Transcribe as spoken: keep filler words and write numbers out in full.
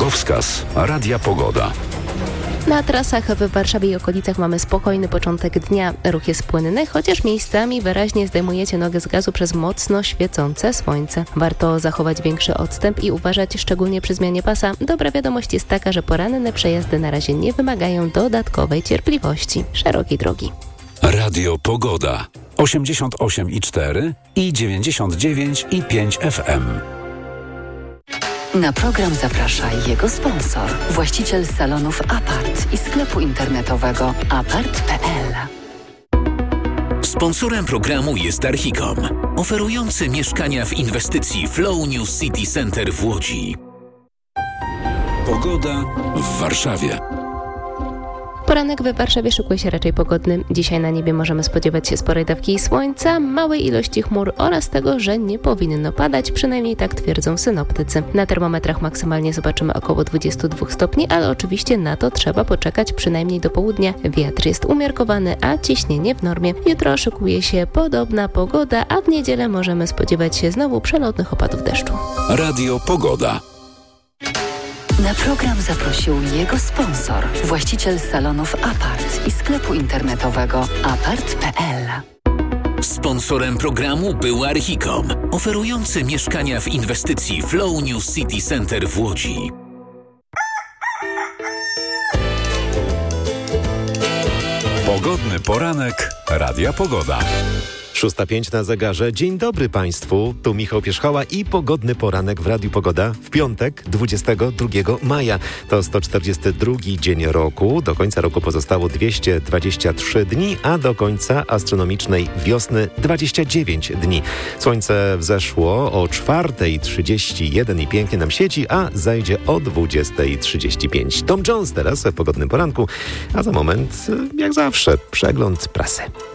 Drogowskaz Radia Pogoda. Na trasach w Warszawie i okolicach mamy spokojny początek dnia. Ruch jest płynny, chociaż miejscami wyraźnie zdejmujecie nogę z gazu przez mocno świecące słońce. Warto zachować większy odstęp i uważać szczególnie przy zmianie pasa. Dobra wiadomość jest taka, że poranne przejazdy na razie nie wymagają dodatkowej cierpliwości. Szerokiej drogi. Radio Pogoda. osiemdziesiąt osiem i cztery i dziewięćdziesiąt dziewięć i pięć F M. Na program zaprasza jego sponsor, właściciel salonów Apart i sklepu internetowego apart kropka p l. Sponsorem programu jest Archicom, oferujący mieszkania w inwestycji Flow New City Center w Łodzi. Pogoda w Warszawie. Poranek w Warszawie szykuje się raczej pogodny. Dzisiaj na niebie możemy spodziewać się sporej dawki słońca, małej ilości chmur oraz tego, że nie powinno padać, przynajmniej tak twierdzą synoptycy. Na termometrach maksymalnie zobaczymy około dwadzieścia dwa stopni, ale oczywiście na to trzeba poczekać przynajmniej do południa. Wiatr jest umiarkowany, a ciśnienie w normie. Jutro szykuje się podobna pogoda, a w niedzielę możemy spodziewać się znowu przelotnych opadów deszczu. Radio Pogoda. Na program zaprosił jego sponsor, właściciel salonów Apart i sklepu internetowego apart kropka p l. Sponsorem programu był Archicom, oferujący mieszkania w inwestycji Flow New City Center w Łodzi. Pogodny poranek Radia Pogoda. szósta pięć na zegarze. Dzień dobry Państwu. Tu Michał Pierzchała i pogodny poranek w Radiu Pogoda w piątek, dwudziestego drugiego maja. To sto czterdziesty drugi dzień roku. Do końca roku pozostało dwieście dwadzieścia trzy dni, a do końca astronomicznej wiosny dwadzieścia dziewięć dni. Słońce wzeszło o czwartej trzydzieści jeden i pięknie nam świeci, a zajdzie o dwudziestej trzydzieści pięć. Tom Jones teraz w pogodnym poranku, a za moment, jak zawsze, przegląd prasy.